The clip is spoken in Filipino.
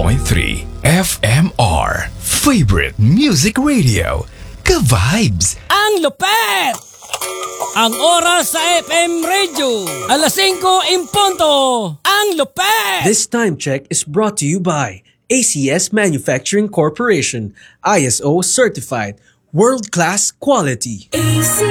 FMR Favorite Music Radio. Ka-vibes! Ang lupet! Ang oras sa FM Radio, 5:00 in punto. Ang lupet! This time check is brought to you by ACS Manufacturing Corporation, ISO certified, world-class quality.